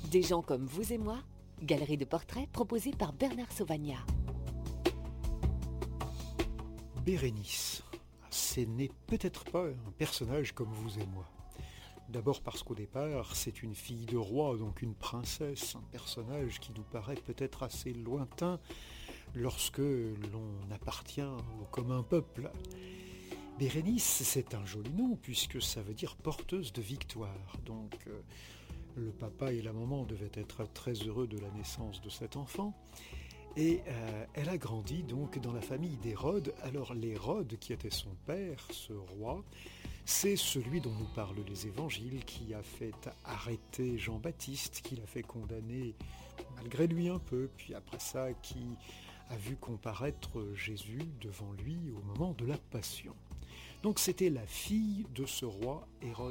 Des gens comme vous et moi, galerie de portraits proposée par Bernard Sauvagnat. Bérénice, ce n'est peut-être pas un personnage comme vous et moi. D'abord parce qu'au départ, c'est une fille de roi, donc une princesse, un personnage qui nous paraît peut-être assez lointain lorsque l'on appartient au commun peuple. Bérénice, c'est un joli nom puisque ça veut dire porteuse de victoire. Donc le papa et la maman devaient être très heureux de la naissance de cet enfant. Et elle a grandi donc dans la famille d'Hérode. Alors l'Hérode, qui était son père, ce roi, c'est celui dont nous parlent les évangiles, qui a fait arrêter Jean-Baptiste, qui l'a fait condamner malgré lui un peu, puis après ça, qui a vu comparaître Jésus devant lui au moment de la Passion. Donc c'était la fille de ce roi Hérode.